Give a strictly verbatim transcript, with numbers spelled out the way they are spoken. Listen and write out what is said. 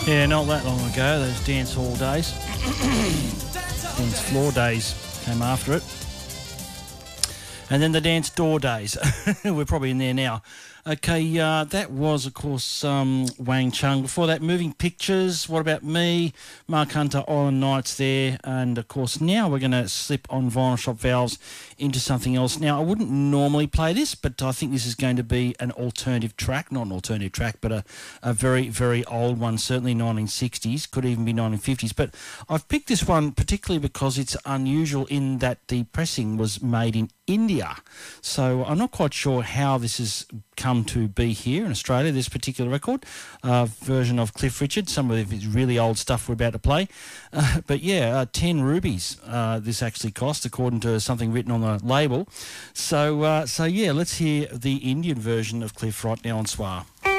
Yeah, not that long ago, those dance hall days. Dance floor days came after it. And then the dance door days. We're probably in there now. Okay, uh, that was, of course, um, Wang Chung. Before that, Moving Pictures, What About Me, Mark Hunter, Island Nights there. And, of course, now we're going to slip on Vinyl Shop Valves into something else. Now, I wouldn't normally play this, but I think this is going to be an alternative track. Not an alternative track, but a, a very, very old one, certainly nineteen sixties, could even be nineteen fifties. But I've picked this one particularly because it's unusual in that the pressing was made in India. So I'm not quite sure how this has come to be here in Australia, this particular record, uh, version of Cliff Richard, some of his really old stuff we're about to play. Uh, but yeah, uh, ten rubies uh, this actually cost, according to something written on the label. So, uh, so yeah, let's hear the Indian version of Cliff right now on S W R.